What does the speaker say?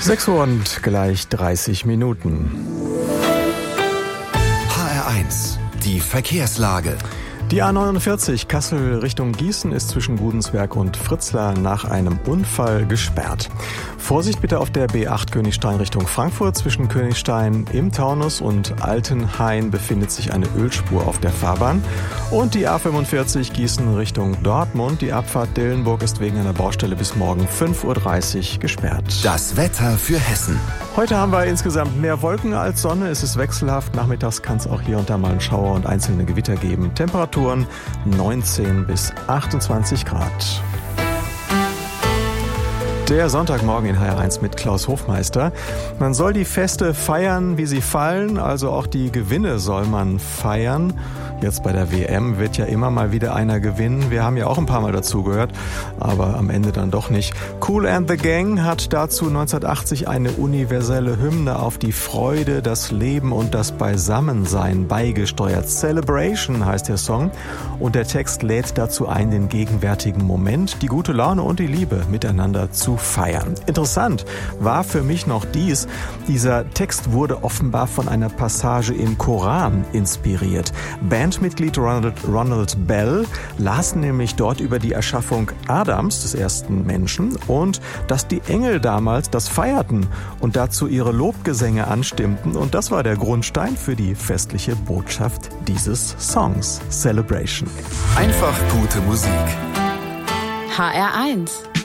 6 Uhr und gleich 30 Minuten. HR1, die Verkehrslage. Die A49 Kassel Richtung Gießen ist zwischen Gudensberg und Fritzlar nach einem Unfall gesperrt. Vorsicht bitte auf der B8 Königstein Richtung Frankfurt. Zwischen Königstein im Taunus und Altenhain befindet sich eine Ölspur auf der Fahrbahn. Und die A45 Gießen Richtung Dortmund. Die Abfahrt Dillenburg ist wegen einer Baustelle bis morgen 5.30 Uhr gesperrt. Das Wetter für Hessen. Heute haben wir insgesamt mehr Wolken als Sonne. Es ist wechselhaft. Nachmittags kann es auch hier und da mal einen Schauer und einzelne Gewitter geben. Temperaturen 19 bis 28 Grad. Der Sonntagmorgen in HR1 mit Klaus Hofmeister. Man soll die Feste feiern, wie sie fallen, also auch die Gewinne soll man feiern. Jetzt bei der WM wird ja immer mal wieder einer gewinnen. Wir haben ja auch ein paar Mal dazugehört, aber am Ende dann doch nicht. Kool and the Gang hat dazu 1980 eine universelle Hymne auf die Freude, das Leben und das Beisammensein beigesteuert. Celebration heißt der Song und der Text lädt dazu ein, den gegenwärtigen Moment, die gute Laune und die Liebe miteinander zu feiern. Interessant war für mich noch dieser Text wurde offenbar von einer Passage im Koran inspiriert. Bandmitglied Ronald Bell las nämlich dort über die Erschaffung Adams, des ersten Menschen, und dass die Engel damals das feierten und dazu ihre Lobgesänge anstimmten. Und das war der Grundstein für die festliche Botschaft dieses Songs. Celebration. Einfach gute Musik. HR1